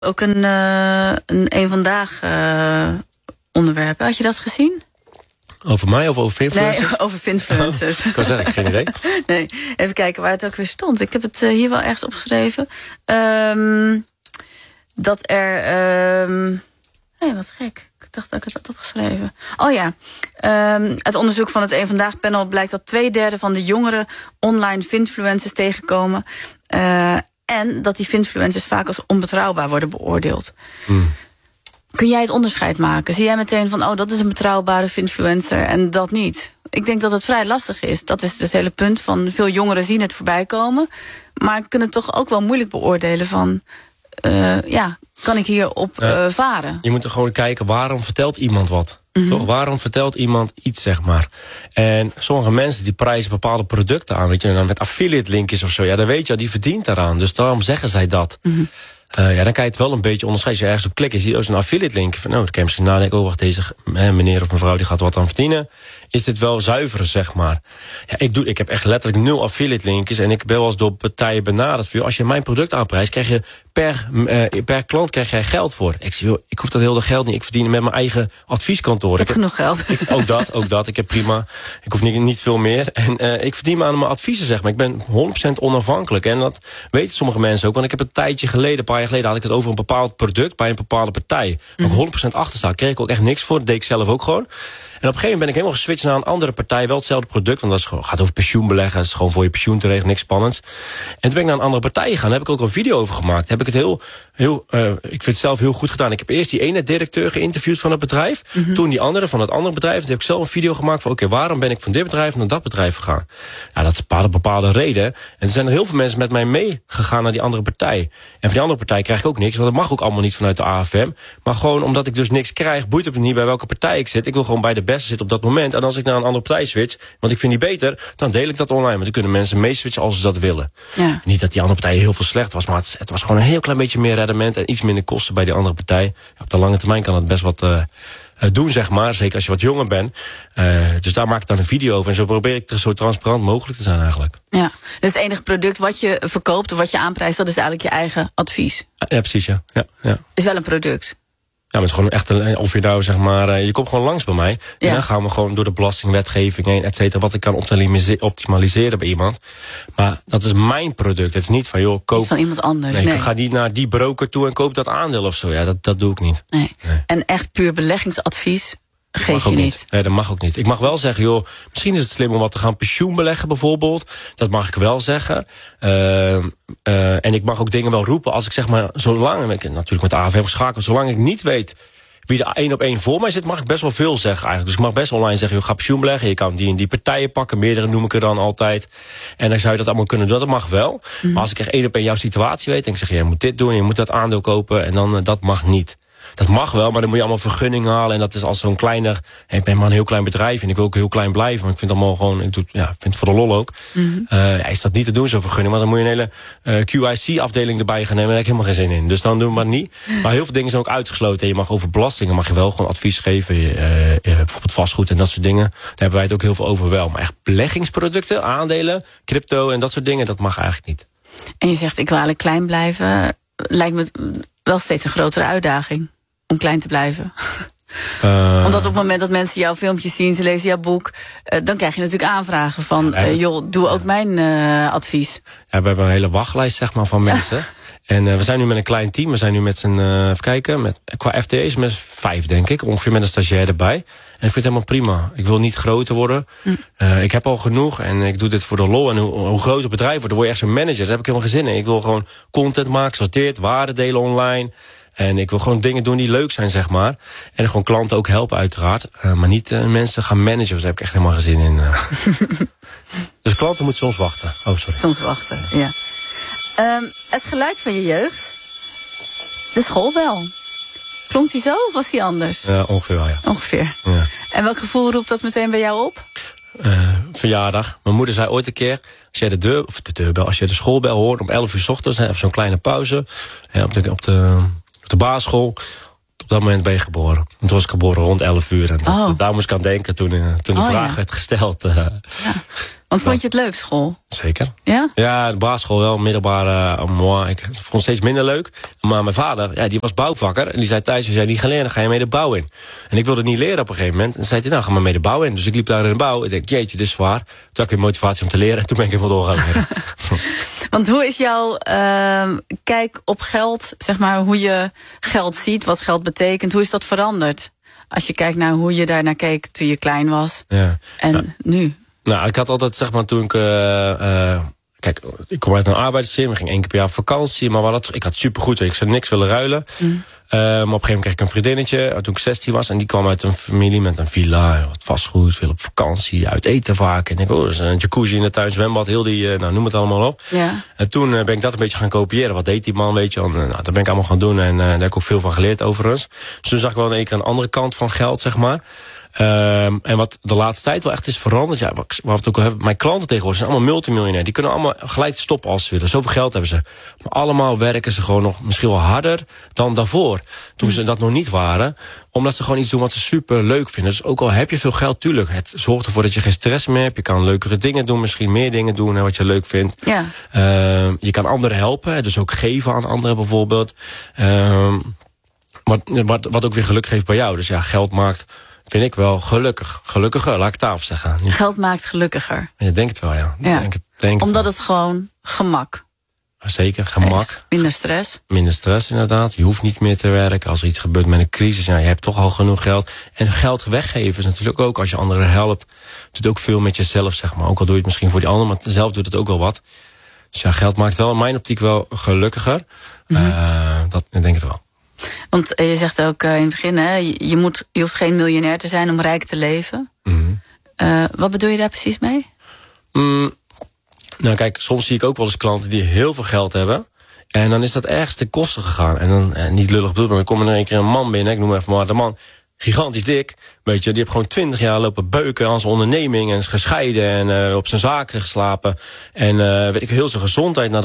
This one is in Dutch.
Ook een vandaag onderwerp. Had je dat gezien? Over mij of over Finfluencers? Nee, over Finfluencers. Ik kan zeggen, geen idee. Nee, even kijken waar het ook weer stond. Ik heb het hier wel ergens opgeschreven. Dat er... Hé, wat gek. Ik dacht dat ik het had opgeschreven. Oh ja. Uit onderzoek van het Eén Vandaag panel blijkt dat 2/3 van de jongere online Finfluencers tegenkomen. En dat die Finfluencers vaak als onbetrouwbaar worden beoordeeld. Kun jij het onderscheid maken? Zie jij meteen van, dat is een betrouwbare Finfluencer en dat niet? Ik denk dat het vrij lastig is. Dat is dus het hele punt van veel jongeren zien het voorbij komen. Maar kunnen het toch ook wel moeilijk beoordelen van... kan ik hierop varen? Je moet er gewoon kijken, waarom vertelt iemand wat? Toch? Waarom vertelt iemand iets, zeg maar? En sommige mensen die prijzen bepaalde producten aan, weet je, dan met affiliate linkjes of zo. Ja, dan weet je, die verdient daaraan. Dus daarom zeggen zij dat. Dan kan je het wel een beetje onderscheiden. Als je ergens op klikt, zie je zo'n affiliate link. Van, dan kan je misschien nadenken, wacht, deze meneer of mevrouw die gaat wat aan verdienen. Is dit wel zuiver, zeg maar? Ja, ik heb echt letterlijk 0 affiliate linkjes. En ik ben wel eens door partijen benaderd. Als je mijn product aanprijst, krijg je per klant krijg jij geld voor. Ik zeg, ik hoef dat hele geld niet. Ik verdien met mijn eigen advieskantoor. Ik heb genoeg geld. Ook dat. Ik heb prima. Ik hoef niet veel meer. En ik verdien me aan mijn adviezen, zeg maar. Ik ben 100% onafhankelijk. En dat weten sommige mensen ook. Want ik heb een tijdje geleden, een paar jaar geleden, had ik het over een bepaald product bij een bepaalde partij. Waar ik 100% achter sta. Kreeg ik ook echt niks voor. Dat deed ik zelf ook gewoon. En op een gegeven moment ben ik helemaal geswitcht naar een andere partij. Wel hetzelfde product, want dat is gewoon, gaat over pensioenbeleggen. Dat is gewoon voor je pensioen te regelen, niks spannends. En toen ben ik naar een andere partij gegaan. Daar heb ik ook een video over gemaakt. Heb ik het ik vind het zelf heel goed gedaan. Ik heb eerst die ene directeur geïnterviewd van het bedrijf. Toen die andere van het andere bedrijf. Toen heb ik zelf een video gemaakt van, waarom ben ik van dit bedrijf naar dat bedrijf gegaan? Ja, dat is een bepaalde reden. En er zijn er heel veel mensen met mij meegegaan naar die andere partij. En van die andere partij krijg ik ook niks. Want dat mag ook allemaal niet vanuit de AFM. Maar gewoon omdat ik dus niks krijg, boeit het me niet bij welke partij ik zit. Ik wil gewoon bij de beste zitten op dat moment. En als ik naar een andere partij switch, want ik vind die beter, dan deel ik dat online. Want dan kunnen mensen meeswitchen als ze dat willen. Ja. Niet dat die andere partij heel veel slecht was, maar het was gewoon een heel klein beetje meer rendement en iets minder kosten bij die andere partij. Ja, op de lange termijn kan het best wat doen, zeg maar. Zeker als je wat jonger bent. Dus daar maak ik dan een video over. En zo probeer ik er zo transparant mogelijk te zijn eigenlijk. Ja, dus het enige product wat je verkoopt of wat je aanprijst, dat is eigenlijk je eigen advies? Ja, precies, ja. Is wel een product? Ja, maar het is gewoon echt of je nou, zeg maar, je komt gewoon langs bij mij. Ja. En dan gaan we gewoon door de belastingwetgeving heen, et cetera, wat ik kan optimaliseren bij iemand. Maar dat is mijn product. Het is niet van, koop... Niet van iemand anders. Nee, ik ga niet naar die broker toe en koop dat aandeel of zo. Ja, dat doe ik niet. Nee. En echt puur beleggingsadvies geef je niet? Nee, dat mag ook niet. Ik mag wel zeggen, misschien is het slim om wat te gaan pensioenbeleggen bijvoorbeeld. Dat mag ik wel zeggen. En ik mag ook dingen wel roepen als ik zeg maar, zolang, ik natuurlijk met de AFM geschakeld, zolang ik niet weet wie er 1 op 1 voor mij zit, mag ik best wel veel zeggen eigenlijk. Dus ik mag best online zeggen, ga pensioen beleggen, je kan die en die partijen pakken, meerdere noem ik er dan altijd. En dan zou je dat allemaal kunnen doen, dat mag wel. Maar als ik echt 1 op 1 jouw situatie weet, en ik zeg, je moet dit doen, je moet dat aandeel kopen, en dan dat mag niet. Dat mag wel, maar dan moet je allemaal vergunning halen. En dat is als zo'n kleiner... Ik ben maar een heel klein bedrijf en ik wil ook heel klein blijven. Want ik vind het allemaal gewoon... Ik vind het voor de lol ook. Is dat niet te doen, zo'n vergunning. Maar dan moet je een hele QIC-afdeling erbij gaan nemen. Daar heb ik helemaal geen zin in. Dus dan doen we maar niet. Maar heel veel dingen zijn ook uitgesloten. En je mag over belastingen mag je wel gewoon advies geven. Bijvoorbeeld vastgoed en dat soort dingen. Daar hebben wij het ook heel veel over wel. Maar echt beleggingsproducten, aandelen, crypto en dat soort dingen, dat mag eigenlijk niet. En je zegt, ik wil eigenlijk klein blijven. Lijkt me wel steeds een grotere uitdaging om klein te blijven. Omdat op het moment dat mensen jouw filmpjes zien, ze lezen jouw boek, dan krijg je natuurlijk aanvragen van, doe ook mijn advies. Ja, we hebben een hele wachtlijst, zeg maar, van mensen. En we zijn nu met een klein team. We zijn nu met z'n, even kijken, qua FTE's met 5, denk ik. Ongeveer met een stagiair erbij. En ik vind het helemaal prima. Ik wil niet groter worden. Ik heb al genoeg en ik doe dit voor de lol. En hoe groter het bedrijf wordt, dan word je echt zo'n manager. Daar heb ik helemaal geen zin in. Ik wil gewoon content maken, sorteerd, waarde delen online. En ik wil gewoon dingen doen die leuk zijn, zeg maar. En gewoon klanten ook helpen, uiteraard. Maar niet mensen gaan managen. Daar heb ik echt helemaal geen zin in. Dus klanten moeten soms wachten. Oh, sorry. Soms wachten, ja. Het geluid van je jeugd. De schoolbel. Klonk die zo of was die anders? Ja, ongeveer wel, ja. Ongeveer. Ja. En welk gevoel roept dat meteen bij jou op? Verjaardag. Mijn moeder zei ooit een keer, als je de schoolbel hoort om 11 uur 's ochtends, even zo'n kleine pauze, op de basisschool, op dat moment ben je geboren. Toen was ik geboren rond 11 uur. En daar moest ik aan denken toen de vraag werd gesteld. Want vond je het leuk, school? Zeker. Ja? Ja, de basisschool wel, middelbare, moi. Ik vond het steeds minder leuk. Maar mijn vader, ja, die was bouwvakker. En die zei thuis, als jij niet gaat leren, dan ga je mee de bouw in. En ik wilde het niet leren op een gegeven moment. En zei hij, nou, ga maar mee de bouw in. Dus ik liep daar in de bouw. Ik denk, jeetje, dit is zwaar. Toen had ik weer motivatie om te leren. En toen ben ik helemaal door gaan leren. Want hoe is jouw kijk op geld, zeg maar, hoe je geld ziet, wat geld betekent, hoe is dat veranderd? Als je kijkt naar hoe je daar naar keek toen je klein was en nu. Nou, ik had altijd, zeg maar, toen ik... kijk, ik kom uit een arbeidsgezin. We gingen 1 keer per jaar op vakantie. Maar ik had supergoed. Ik zou niks willen ruilen. Maar op een gegeven moment kreeg ik een vriendinnetje. Toen ik 16 was. En die kwam uit een familie met een villa. Wat vastgoed. Veel op vakantie. Uit eten vaak. En ik denk, er is een jacuzzi in de tuin. Zwembad. Heel die, noem het allemaal op. Ja. En toen ben ik dat een beetje gaan kopiëren. Wat deed die man, weet je. Dat ben ik allemaal gaan doen. En daar heb ik ook veel van geleerd overigens. Dus toen zag ik wel in één keer een andere kant van geld, zeg maar. En wat de laatste tijd wel echt is veranderd. Ja, wat we het ook al hebben. Mijn klanten tegenwoordig zijn allemaal multimiljonair. Die kunnen allemaal gelijk stoppen als ze willen. Zoveel geld hebben ze. Maar allemaal werken ze gewoon nog misschien wel harder dan daarvoor. Toen ze dat nog niet waren. Omdat ze gewoon iets doen wat ze super leuk vinden. Dus ook al heb je veel geld, tuurlijk. Het zorgt ervoor dat je geen stress meer hebt. Je kan leukere dingen doen. Misschien meer dingen doen wat je leuk vindt. Ja. Je kan anderen helpen. Dus ook geven aan anderen bijvoorbeeld. Wat ook weer geluk geeft bij jou. Dus ja, geld maakt... vind ik wel gelukkiger, laat ik het daarop zeggen. Geld maakt gelukkiger. Je denkt het wel, ja. Omdat het gewoon gemak. Zeker, gemak. Heeft. Minder stress. Minder stress, inderdaad. Je hoeft niet meer te werken. Als er iets gebeurt met een crisis, ja, je hebt toch al genoeg geld. En geld weggeven is natuurlijk ook, als je anderen helpt, doet ook veel met jezelf, zeg maar. Ook al doe je het misschien voor die ander, maar zelf doet het ook wel wat. Dus ja, geld maakt wel in mijn optiek wel gelukkiger. Dat denk ik het wel. Want je zegt ook in het begin, hè, je hoeft geen miljonair te zijn om rijk te leven. Wat bedoel je daar precies mee? Nou kijk, soms zie ik ook wel eens klanten die heel veel geld hebben. En dan is dat ergens ten koste gegaan. En dan, niet lullig bedoeld, maar dan komt er in één keer een man binnen. Ik noem even maar de man. Gigantisch dik. Weet je, die heeft gewoon 20 jaar lopen beuken aan zijn onderneming. En is gescheiden en op zijn zaken geslapen. En weet ik, heel zijn gezondheid naar